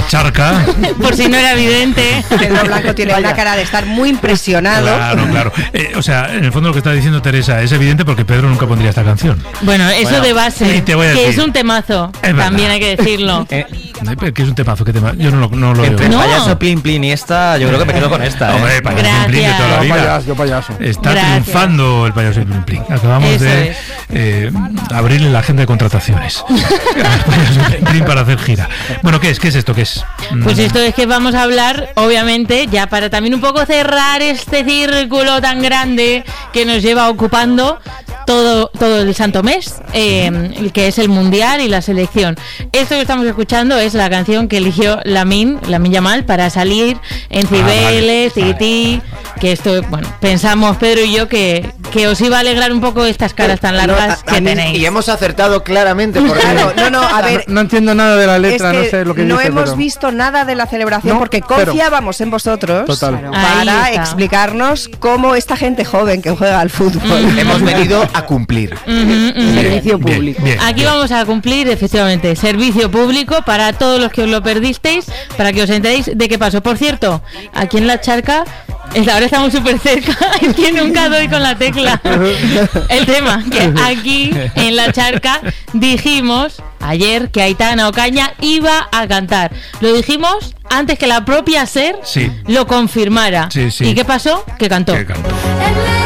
charca. Por si no era evidente. Pedro Blanco tiene una cara de estar muy impresionado. Claro. O sea, en el fondo lo que está diciendo Teresa es evidente porque Pedro nunca pondría esta canción. Bueno, eso de base, que es un temazo, también hay que decirlo. ¿Qué es un temazo? ¿Qué tema? Yo no lo Entre veo. Payaso Plin Plin y esta, yo creo que me quedo con esta. Hombre, Payaso Plin Plin de toda la vida. Yo payaso. Está triunfando el Payaso Plin Plin. Acabamos de abrirle la agenda de contrataciones. Payaso Plin Plin para hacer gira. Bueno, ¿qué es esto? ¿Qué es? Pues esto es que vamos a hablar, obviamente, ya para también un poco cerrar este círculo tan grande que nos lleva ocupando todo el santo mes, que es el Mundial y la selección. Esto que estamos escuchando es la canción que eligió Lamine Yamal para salir en Cibeles, Tití, que esto, bueno, pensamos Pedro y yo que os iba a alegrar un poco estas caras tan largas que tenéis. Y hemos acertado claramente. Porque a ver, no entiendo nada de la letra, es que no sé lo que no dice, hemos pero... visto nada de la celebración porque confiábamos en vosotros. Total. Para explicarnos cómo esta gente joven que juega al fútbol hemos venido a cumplir. Servicio público. Bien. Aquí vamos a cumplir, efectivamente, servicio público para todos los que os lo perdisteis, para que os enteréis de qué pasó. Por cierto, aquí en la charca, ahora estamos súper cerca, es que nunca doy con la tecla. El tema, que aquí en la charca dijimos ayer que Aitana Ocaña iba a cantar. Lo dijimos antes que la propia SER lo confirmara. Sí. ¿Y qué pasó? Que cantó.